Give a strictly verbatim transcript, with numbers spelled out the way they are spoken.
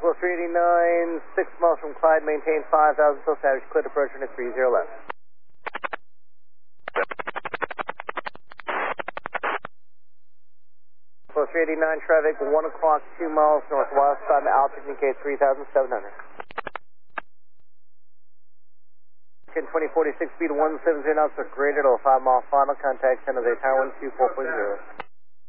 Plus three eighty-nine, six miles from Clyde, maintain five thousand till Savage, clear approach at three zero left. Plus three eighty-nine, traffic, one o'clock, two miles northwest, on altitude indicate three thousand seven hundred. ten twenty forty-six, speed one seventy knots, are graded, five mile final, contact San Jose Tower one two four point zero.